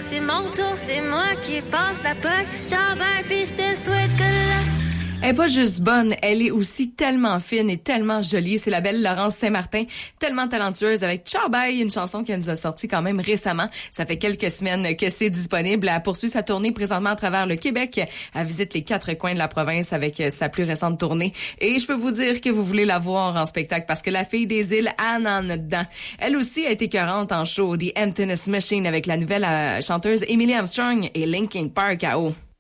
que c'est mon tour, c'est moi qui passe la POC. Ciao, bye, pis je te souhaite que là. Elle est pas juste bonne, elle est aussi tellement fine et tellement jolie. C'est la belle Laurence Saint-Martin, tellement talentueuse avec Ciao Bye, une chanson qu'elle nous a sortie quand même récemment. Ça fait quelques semaines que c'est disponible. Elle poursuit sa tournée présentement à travers le Québec. Elle visite les 4 coins de la province avec sa plus récente tournée. Et je peux vous dire que vous voulez la voir en spectacle parce que la fille des îles, Anne en a dedans. Elle aussi a été écœurante en show. The Emptiness Machine avec la nouvelle chanteuse Emily Armstrong et Linkin Park à eau.